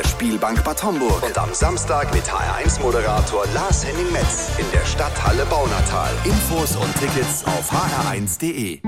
Spielbank Bad Homburg. Und am Samstag mit HR1-Moderator Lars-Henning Metz in der Stadthalle Baunatal. Infos und Tickets auf hr1.de.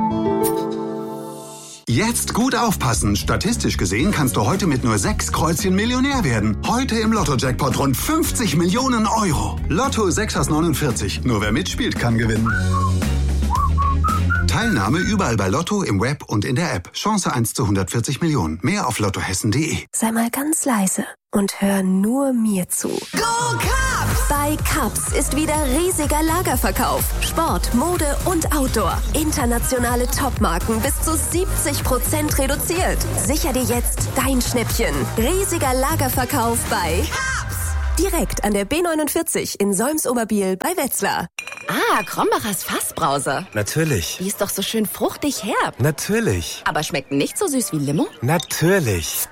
Jetzt gut aufpassen. Statistisch gesehen kannst du heute mit nur 6 Kreuzchen Millionär werden. Heute im Lotto-Jackpot rund 50 Millionen Euro. Lotto 6 aus 49. Nur wer mitspielt, kann gewinnen. Teilnahme überall bei Lotto, im Web und in der App. Chance 1 zu 140 Millionen. Mehr auf lottohessen.de. Sei mal ganz leise und hör nur mir zu. Go Cubs! Bei Cubs ist wieder riesiger Lagerverkauf. Sport, Mode und Outdoor. Internationale Topmarken bis zu 70% reduziert. Sicher dir jetzt dein Schnäppchen. Riesiger Lagerverkauf bei Cubs! Direkt an der B49 in Solms-Oberbiel bei Wetzlar. Ah, Krombacher Fassbrause. Natürlich. Die ist doch so schön fruchtig herb. Natürlich. Aber schmeckt nicht so süß wie Limo? Natürlich.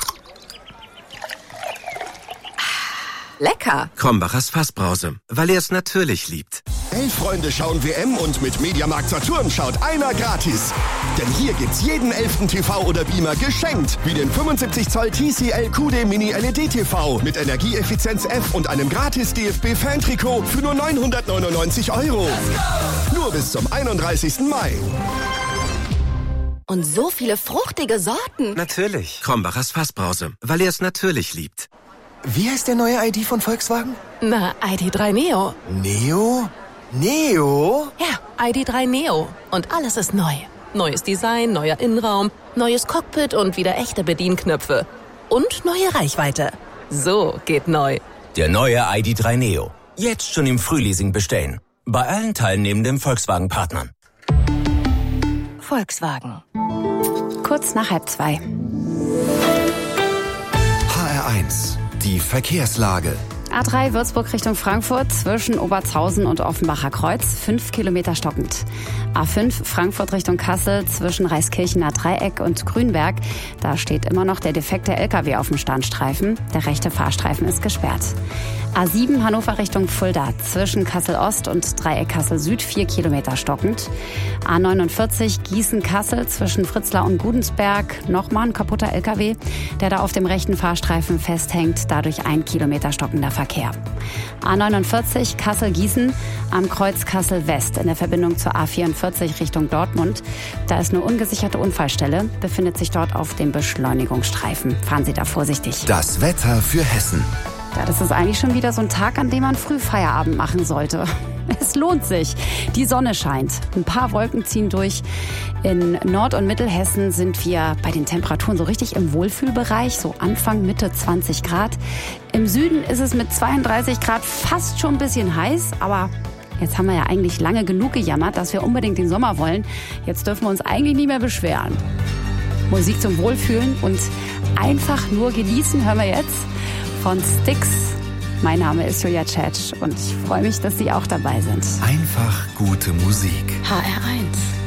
Lecker. Krombachers Fassbrause, weil er es natürlich liebt. 11 Freunde schauen WM und mit Mediamarkt Saturn schaut einer gratis. Denn hier gibt's jeden 11. TV oder Beamer geschenkt. Wie den 75 Zoll TCL QD Mini LED TV mit Energieeffizienz F und einem gratis DFB-Fan-Trikot für nur 999 €. Nur bis zum 31. Mai. Und so viele fruchtige Sorten. Natürlich. Krombachers Fassbrause, weil er es natürlich liebt. Wie heißt der neue ID von Volkswagen? Na, ID.3 Neo. Neo? Neo? Ja, ID.3 Neo. Und alles ist neu. Neues Design, neuer Innenraum, neues Cockpit und wieder echte Bedienknöpfe. Und neue Reichweite. So geht neu. Der neue ID.3 Neo. Jetzt schon im Frühleasing bestellen. Bei allen teilnehmenden Volkswagen-Partnern. Volkswagen. Kurz nach 1:30. HR1, die Verkehrslage. A3 Würzburg Richtung Frankfurt zwischen Obertshausen und Offenbacher Kreuz, 5 Kilometer stockend. A5 Frankfurt Richtung Kassel zwischen Reiskirchener Dreieck und Grünberg. Da steht immer noch der defekte LKW auf dem Standstreifen. Der rechte Fahrstreifen ist gesperrt. A7 Hannover Richtung Fulda zwischen Kassel-Ost und Dreieck Kassel-Süd, 4 Kilometer stockend. A49 Gießen-Kassel zwischen Fritzlar und Gudensberg. Nochmal ein kaputter LKW, der da auf dem rechten Fahrstreifen festhängt. Dadurch 1 Kilometer stockender Verkehr. A49 Kassel-Gießen am Kreuz Kassel-West in der Verbindung zur A44 Richtung Dortmund. Da ist eine ungesicherte Unfallstelle, befindet sich dort auf dem Beschleunigungsstreifen. Fahren Sie da vorsichtig. Das Wetter für Hessen. Ja, das ist eigentlich schon wieder so ein Tag, an dem man früh Feierabend machen sollte. Es lohnt sich. Die Sonne scheint. Ein paar Wolken ziehen durch. In Nord- und Mittelhessen sind wir bei den Temperaturen so richtig im Wohlfühlbereich, so Anfang, Mitte 20 Grad. Im Süden ist es mit 32 Grad fast schon ein bisschen heiß, aber jetzt haben wir ja eigentlich lange genug gejammert, dass wir unbedingt den Sommer wollen. Jetzt dürfen wir uns eigentlich nicht mehr beschweren. Musik zum Wohlfühlen und einfach nur genießen hören wir jetzt von Styx. Mein Name ist Julia Tschetsch und ich freue mich, dass Sie auch dabei sind. Einfach gute Musik. HR1.